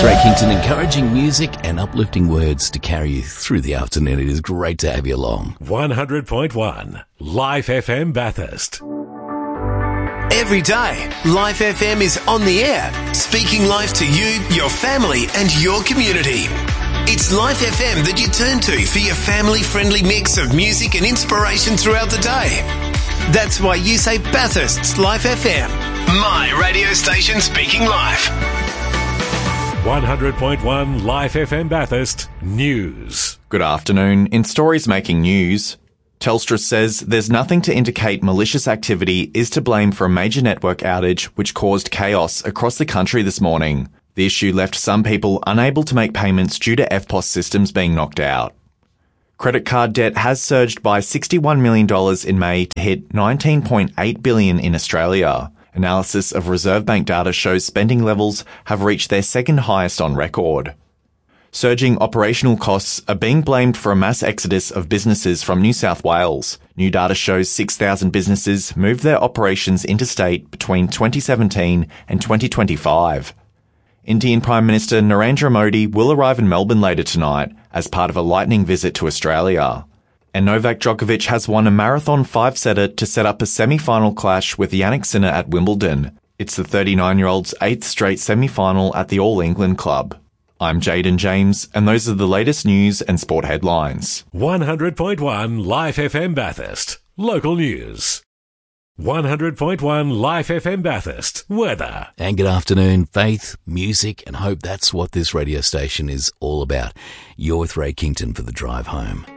Ray Kington, encouraging music and uplifting words to carry you through the afternoon. It is great to have you along. 100.1 Life FM Bathurst. Every day, Life FM is on the air, speaking life to you, your family and your community. It's Life FM that you turn to for your family-friendly mix of music and inspiration throughout the day. That's why you say Bathurst's Life FM, my radio station speaking life. 100.1 Life FM Bathurst News. Good afternoon. In stories making news, Telstra says there's nothing to indicate malicious activity is to blame for a major network outage which caused chaos across the country this morning. The issue left some people unable to make payments due to EFTPOS systems being knocked out. Credit card debt has surged by $61 million in May to hit $19.8 billion in Australia. Analysis of Reserve Bank data shows spending levels have reached their second highest on record. Surging operational costs are being blamed for a mass exodus of businesses from New South Wales. New data shows 6,000 businesses moved their operations interstate between 2017 and 2025. Indian Prime Minister Narendra Modi will arrive in Melbourne later tonight as part of a lightning visit to Australia. And Novak Djokovic has won a marathon five-setter to set up a semi-final clash with Jannik Sinner at Wimbledon. It's the 39-year-old's eighth straight semi-final at the All England Club. I'm Jaden James, and those are the latest news and sport headlines. 100.1 Life FM Bathurst. Local news. 100.1 Life FM Bathurst. Weather. And good afternoon. Faith, music and hope, that's what this radio station is all about. You're with Ray Kington for the drive home.